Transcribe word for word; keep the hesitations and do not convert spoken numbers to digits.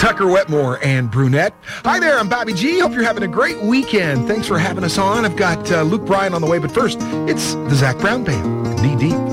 Tucker Wetmore and Brunette. Hi there, I'm Bobby G. Hope you're having a great weekend. Thanks for having us on. I've got uh, Luke Bryan on the way, but first, it's the Zac Brown Band, Knee Deep.